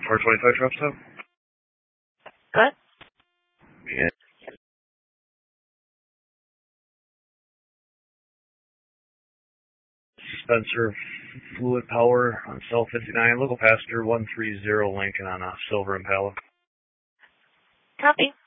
425 truck stop. Good. Yeah. Spencer Fluid Power on cell 59, local passenger 130 Lincoln on a silver Impala. Copy.